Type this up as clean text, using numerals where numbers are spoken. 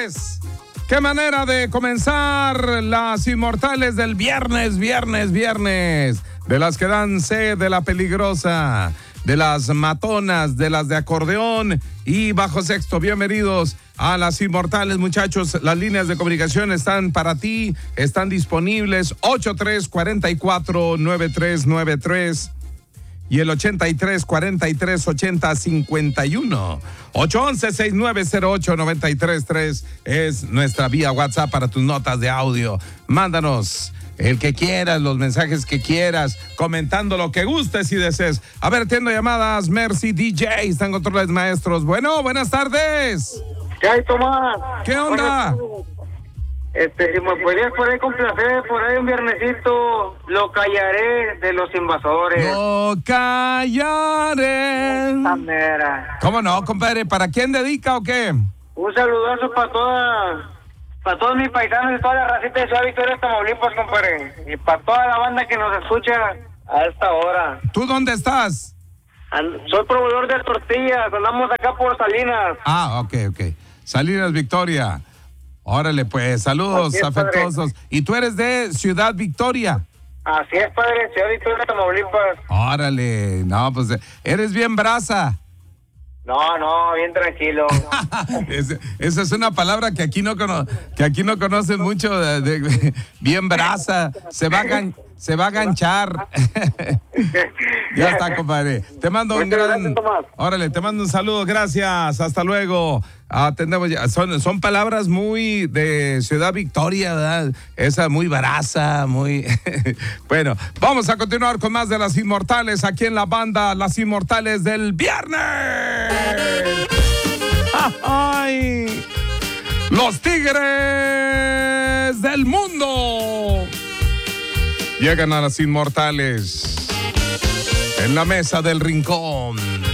tardes. Qué manera de comenzar las inmortales del viernes. De las que dan sed, de la peligrosa, de las matonas, de las de acordeón y bajo sexto. Bienvenidos a las inmortales, muchachos. Las líneas de comunicación están para ti, están disponibles 8344-9393 y el 8343-8051. 811-6908-933 es nuestra vía WhatsApp para tus notas de audio. Mándanos el que quieras, los mensajes que quieras, comentando lo que gustes y desees. A ver, atiendo llamadas. Mercy DJ, están controles maestros. Bueno, buenas tardes. ¿Qué hay, Tomás? ¿Qué onda? Si me podrías por ahí complacer, por ahí un viernesito, Lo Callaré de Los Invasores. Lo callaré. Mera. ¿Cómo no, compadre? ¿Para quién dedica o qué? Un saludazo para todos mis paisanos y toda la racita de Ciudad Victoria, Tamaulipas, compadre. Y para toda la banda que nos escucha a esta hora. ¿Tú dónde estás? Soy proveedor de tortillas, andamos acá por Salinas. Ah, ok. Salinas Victoria. Órale, pues, saludos Así es, afectuosos. padre. ¿Y tú eres de Ciudad Victoria? Así es, padre, Ciudad Victoria, Tamaulipas. Órale, no, pues, eres bien brasa. No, bien tranquilo. Esa es una palabra que aquí no conocen mucho, bien brasa, se va a ganchar. Ya está, compadre. Te mando un gran... Órale, te mando un saludo, gracias, hasta luego. Atendemos ya. Son palabras muy de Ciudad Victoria, ¿verdad? Esa muy brasa, muy... Bueno, vamos a continuar con más de Las Inmortales aquí en la banda Las Inmortales del Viernes. ¡Ay! Los Tigres del Mundo llegan a Las Inmortales en la mesa del rincón.